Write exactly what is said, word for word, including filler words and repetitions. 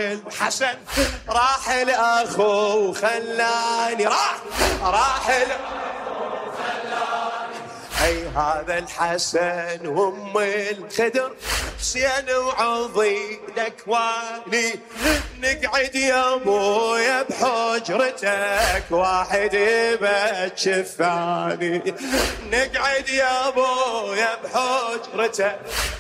الحسن راح الاخو خلاني راح راح اي هذا الحسن وام الخدر حسين وعضيدك واني نقعد يا ابويا بحجرتك واحد يبكي الثاني نقعد يا ابويا بحجرتك